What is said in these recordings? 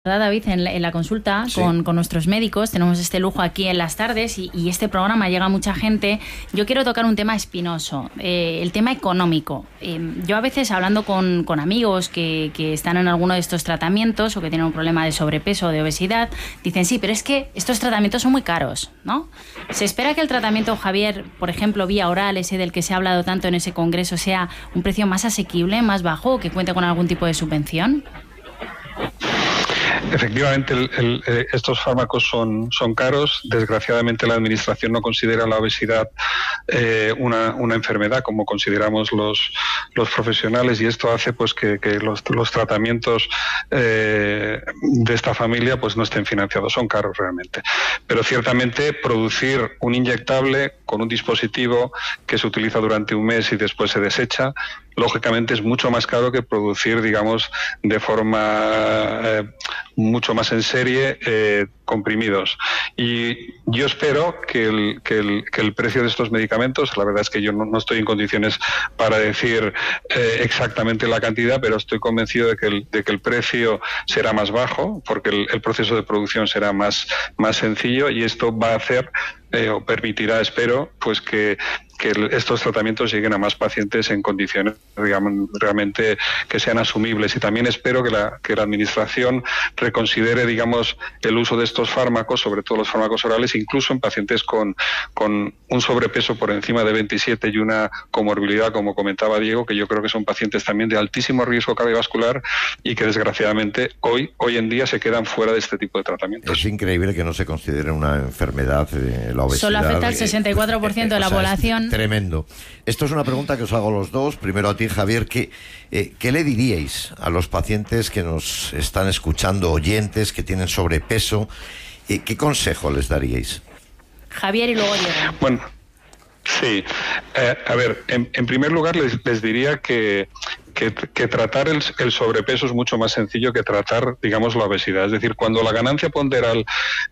David, en la consulta sí, con nuestros médicos, tenemos este lujo aquí en las tardes y este programa llega a mucha gente. Yo quiero tocar un tema espinoso, el tema económico. Yo a veces hablando con amigos que están en alguno de estos tratamientos o que tienen un problema de sobrepeso o de obesidad, dicen sí, pero es que estos tratamientos son muy caros, ¿no? ¿Se espera que el tratamiento, Javier, por ejemplo, vía oral, ese del que se ha hablado tanto en ese congreso, sea un precio más asequible, más bajo o que cuente con algún tipo de subvención? Efectivamente, estos fármacos son caros. Desgraciadamente, la Administración no considera la obesidad una enfermedad como consideramos los profesionales, y esto hace pues que los tratamientos de esta familia pues no estén financiados. Son caros realmente. Pero ciertamente producir un inyectable con un dispositivo que se utiliza durante un mes y después se desecha, lógicamente es mucho más caro que producir, digamos, de forma mucho más en serie comprimidos. Y yo espero que el precio de estos medicamentos, la verdad es que yo no estoy en condiciones para decir exactamente la cantidad, pero estoy convencido de que el precio será más bajo, porque el proceso de producción será más sencillo, y esto va a hacer o permitirá, espero, pues que estos tratamientos lleguen a más pacientes en condiciones, digamos, realmente que sean asumibles. Y también espero que la Administración reconsidere, digamos, el uso de estos fármacos, sobre todo los fármacos orales, incluso en pacientes con un sobrepeso por encima de 27 y una comorbilidad, como comentaba Diego, que yo creo que son pacientes también de altísimo riesgo cardiovascular y que desgraciadamente hoy en día se quedan fuera de este tipo de tratamientos. Es increíble que no se considere una enfermedad la obesidad. Solo afecta al 64% de la población. Tremendo. Esto es una pregunta que os hago a los dos. Primero a ti, Javier, ¿qué le diríais a los pacientes que nos están escuchando, oyentes que tienen sobrepeso? ¿Qué consejo les daríais? Javier y luego Diego. Bueno, sí. A ver, en primer lugar les diría que tratar el sobrepeso es mucho más sencillo que tratar, digamos, la obesidad. Es decir, cuando la ganancia ponderal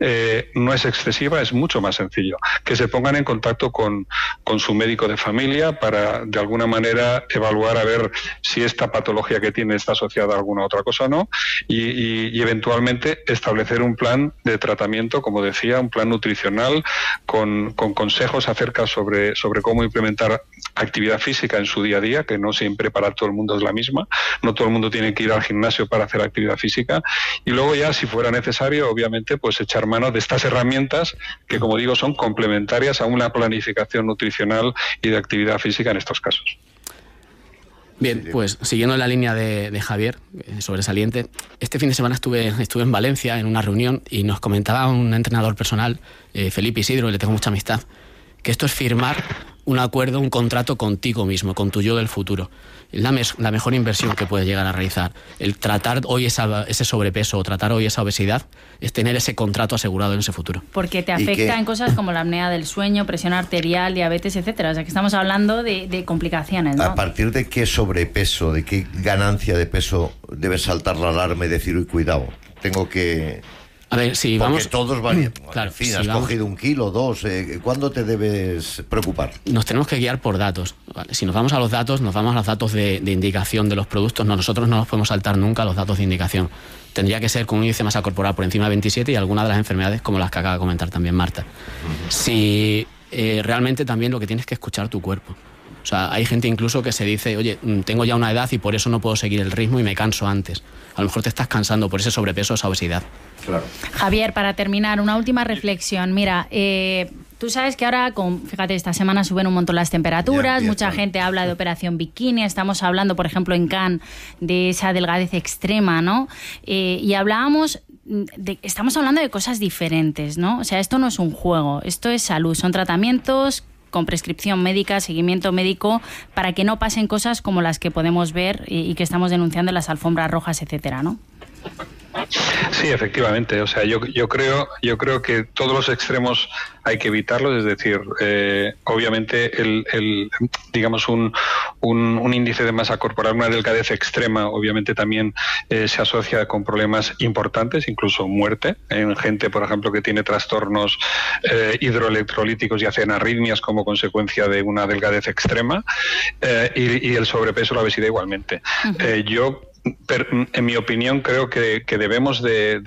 no es excesiva, es mucho más sencillo. Que se pongan en contacto con su médico de familia para, de alguna manera, evaluar a ver si esta patología que tiene está asociada a alguna otra cosa o no, y eventualmente establecer un plan de tratamiento, como decía, un plan nutricional con consejos acerca sobre cómo implementar actividad física en su día a día, que no siempre para todo el mundo es la misma, no todo el mundo tiene que ir al gimnasio para hacer actividad física, y luego ya, si fuera necesario, obviamente, pues echar mano de estas herramientas que, como digo, son complementarias a una planificación nutricional y de actividad física en estos casos. Bien, pues siguiendo la línea de Javier, sobresaliente, este fin de semana estuve en Valencia en una reunión y nos comentaba un entrenador personal, Felipe Isidro, y le tengo mucha amistad, que esto es firmar un acuerdo, un contrato contigo mismo, con tu yo del futuro. Es la mejor inversión que puedes llegar a realizar. El tratar hoy ese sobrepeso o tratar hoy esa obesidad es tener ese contrato asegurado en ese futuro. Porque te afecta en cosas como la apnea del sueño, presión arterial, diabetes, etcétera. O sea, que estamos hablando de complicaciones, ¿no? ¿A partir de qué sobrepeso, de qué ganancia de peso debes saltar la alarma y decir, uy, cuidado, tengo que... A ver, si porque vamos... todos varían. Claro, en fin, si has vamos... cogido 1 kilo, 2. ¿Cuándo te debes preocupar? Nos tenemos que guiar por datos. ¿Vale? Si nos vamos a los datos, nos vamos a los datos de indicación de los productos. Nosotros no nos podemos saltar nunca los datos de indicación. Tendría que ser con un índice de masa corporal por encima de 27 y alguna de las enfermedades como las que acaba de comentar también Marta. Si realmente también lo que tienes que escuchar tu cuerpo. O sea, hay gente incluso que se dice, oye, tengo ya una edad y por eso no puedo seguir el ritmo y me canso antes. A lo mejor te estás cansando por ese sobrepeso, esa obesidad. Claro. Javier, para terminar, una última reflexión. Mira, tú sabes que ahora, fíjate, esta semana suben un montón las temperaturas, mucha gente habla de operación bikini, estamos hablando, por ejemplo, en Cannes, de esa delgadez extrema, ¿no? Y hablábamos... estamos hablando de cosas diferentes, ¿no? O sea, esto no es un juego, esto es salud, son tratamientos con prescripción médica, seguimiento médico, para que no pasen cosas como las que podemos ver y que estamos denunciando en las alfombras rojas, etcétera, ¿no? Sí, efectivamente. O sea, yo creo que todos los extremos hay que evitarlos. Es decir, obviamente digamos un índice de masa corporal, una delgadez extrema, obviamente también se asocia con problemas importantes, incluso muerte en gente, por ejemplo, que tiene trastornos hidroelectrolíticos y hacen arritmias como consecuencia de una delgadez extrema, y el sobrepeso, la obesidad igualmente. Yo en mi opinión, creo que debemos de